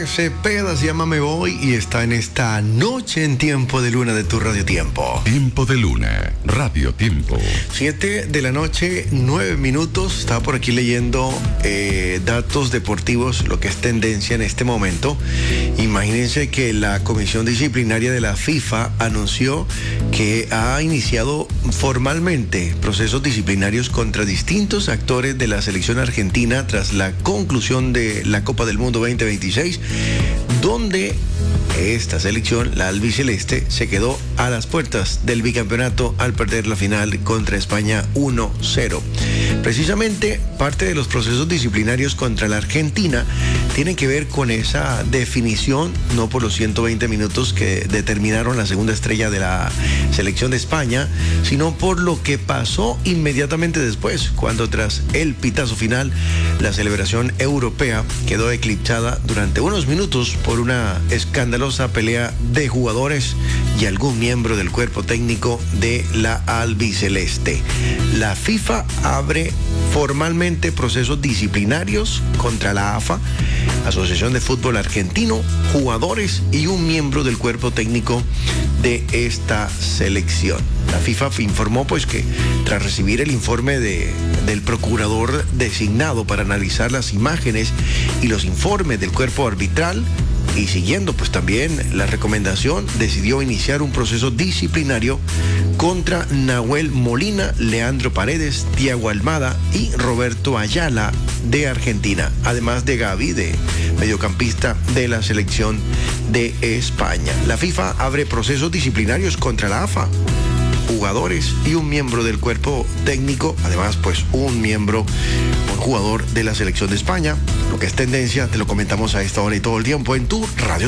Cepeda se llama Me Voy y está en esta noche en Tiempo de Luna de tu Radio Tiempo. Tiempo de Luna, Radio Tiempo. 7 de la noche, 9 minutos. Estaba por aquí leyendo datos deportivos, lo que es tendencia en este momento. Imagínense que la Comisión Disciplinaria de la FIFA anunció que ha iniciado formalmente procesos disciplinarios contra distintos actores de la selección argentina tras la conclusión de la Copa del Mundo 2026, donde esta selección, la albiceleste, se quedó a las puertas del bicampeonato al perder la final contra España 1-0. Precisamente, parte de los procesos disciplinarios contra la Argentina tienen que ver con esa definición, no por los 120 minutos que determinaron la segunda estrella de la selección de España, sino por lo que pasó inmediatamente después, cuando tras el pitazo final, la celebración europea quedó eclipsada durante unos minutos por una escandalosa pelea de jugadores y algún miembro del cuerpo técnico de la albiceleste. La FIFA abre formalmente procesos disciplinarios contra la AFA, Asociación de Fútbol Argentino, jugadores y un miembro del cuerpo técnico de esta selección. La FIFA informó pues que tras recibir el informe del procurador designado para analizar las imágenes y los informes del cuerpo arbitral, y siguiendo pues también la recomendación, decidió iniciar un proceso disciplinario contra Nahuel Molina, Leandro Paredes, Thiago Almada y Roberto Ayala de Argentina, además de Gavi, de mediocampista de la selección de España. La FIFA abre procesos disciplinarios contra la AFA, jugadores y un miembro del cuerpo técnico, además pues un jugador de la selección de España. Lo que es tendencia te lo comentamos a esta hora y todo el tiempo en tu Radio